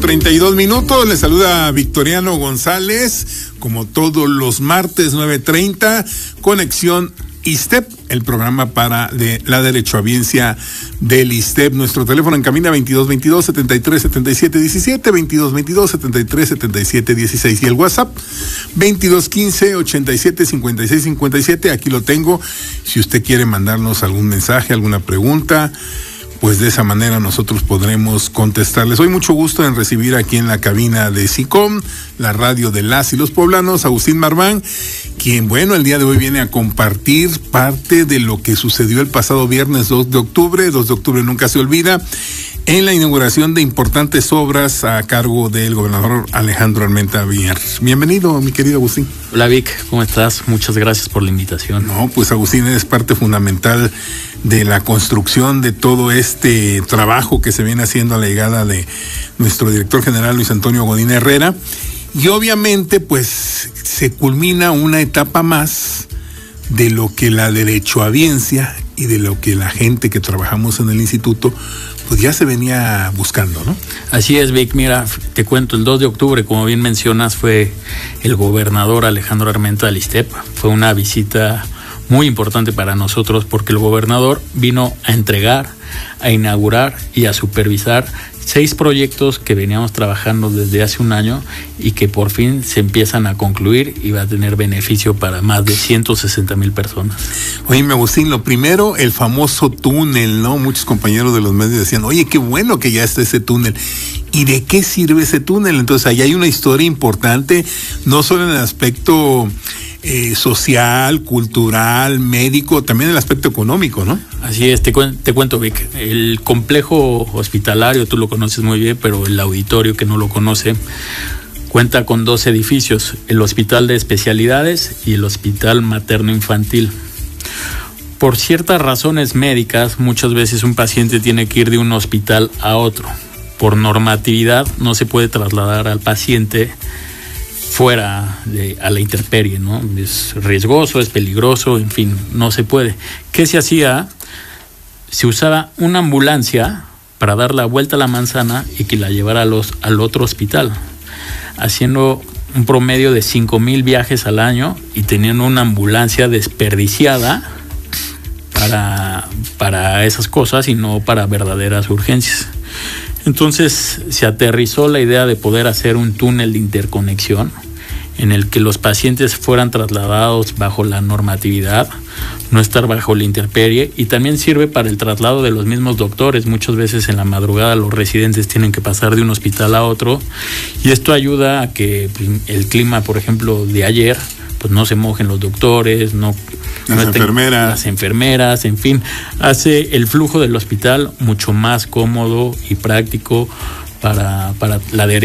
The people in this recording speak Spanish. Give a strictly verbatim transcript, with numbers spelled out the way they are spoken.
treinta y dos minutos, le saluda Victoriano González, como todos los martes, nueve treinta, Conexión ISSSTEP, el programa para de la derechohabiencia del ISSSTEP. Nuestro teléfono en cabina veintidós veintidós, setenta y tres setenta y siete diecisiete, veintidós veintidós, setenta y tres setenta y siete dieciséis, y el WhatsApp veintidós quince, ochenta y siete, cincuenta y seis cincuenta y siete. Aquí lo tengo, si usted quiere mandarnos algún mensaje, alguna pregunta, pues de esa manera nosotros podremos contestarles. Hoy mucho gusto en recibir aquí en la cabina de SICOM, la radio de las y los poblanos, Agustín Marván, quien, bueno, el día de hoy viene a compartir parte de lo que sucedió el pasado viernes dos de octubre, dos de octubre nunca se olvida, en la inauguración de importantes obras a cargo del gobernador Alejandro Armenta Mier. Bienvenido, mi querido Agustín. Hola Vic, ¿cómo estás? Muchas gracias por la invitación. No, pues Agustín es parte fundamental de la construcción de todo este trabajo que se viene haciendo a la llegada de nuestro director general Luis Antonio Godín Herrera, y obviamente pues se culmina una etapa más de lo que la derechohabiencia y de lo que la gente que trabajamos en el instituto pues ya se venía buscando, ¿no? Así es, Vic. Mira, te cuento, el dos de octubre, como bien mencionas, fue el gobernador Alejandro Armenta al ISSSTEP. Fue una visita muy importante para nosotros porque el gobernador vino a entregar, a inaugurar y a supervisar seis proyectos que veníamos trabajando desde hace un año y que por fin se empiezan a concluir y va a tener beneficio para más de ciento sesenta mil personas. Oye, Agustín, lo primero, el famoso túnel, ¿no? Muchos compañeros de los medios decían, oye, qué bueno que ya está ese túnel. ¿Y de qué sirve ese túnel? Entonces, ahí hay una historia importante, no solo en el aspecto Eh, social, cultural, médico, también el aspecto económico, ¿no? Así es, te, cu- te cuento, Vic. El complejo hospitalario, tú lo conoces muy bien, pero el auditorio que no lo conoce, cuenta con dos edificios, el Hospital de Especialidades y el Hospital Materno-Infantil. Por ciertas razones médicas, muchas veces un paciente tiene que ir de un hospital a otro. Por normatividad, no se puede trasladar al paciente fuera de, a la intemperie, ¿no? Es riesgoso, es peligroso, en fin, no se puede. ¿Qué se hacía? Se usaba una ambulancia para dar la vuelta a la manzana y que la llevara a los, al otro hospital, haciendo un promedio de cinco mil viajes al año y teniendo una ambulancia desperdiciada para, para esas cosas y no para verdaderas urgencias. Entonces se aterrizó la idea de poder hacer un túnel de interconexión en el que los pacientes fueran trasladados bajo la normatividad, no estar bajo la intemperie, y también sirve para el traslado de los mismos doctores. Muchas veces en la madrugada los residentes tienen que pasar de un hospital a otro y esto ayuda a que el clima, por ejemplo, de ayer, pues no se mojen los doctores, no las no enfermeras, las enfermeras, en fin, hace el flujo del hospital mucho más cómodo y práctico para, para la derecha.